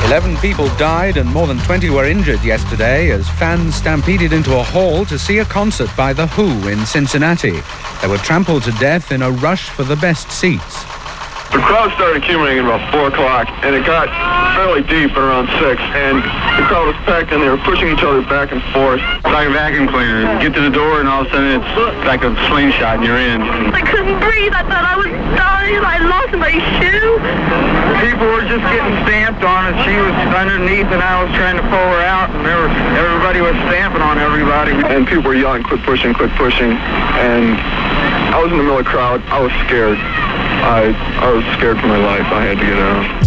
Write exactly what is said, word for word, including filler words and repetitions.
Eleven people died and more than twenty were injured yesterday as fans stampeded into a hall to see a concert by The Who in Cincinnati. They were trampled to death in a rush for the best seats. The crowd started accumulating at about four o'clock, and it got fairly deep at around six, and the crowd was packed, and they were pushing each other back and forth. It's like a vacuum cleaner. You get to the door, and all of a sudden it's like a slingshot, and you're in. I couldn't breathe. I thought I was dying. I lost my shoe. People were just getting stamped on us. She was underneath, and I was trying to pull her out, and there was, everybody was stamping on everybody. And people were yelling, quit pushing, quit pushing, and I was in the middle of the crowd. I was scared. I, I was scared for my life. I had to get out.